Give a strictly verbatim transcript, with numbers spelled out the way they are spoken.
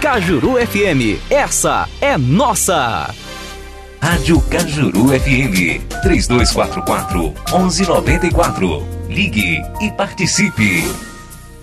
Cajuru F M, essa é nossa! Rádio Cajuru F M, três dois quatro quatro, um um nove quatro. Ligue e participe!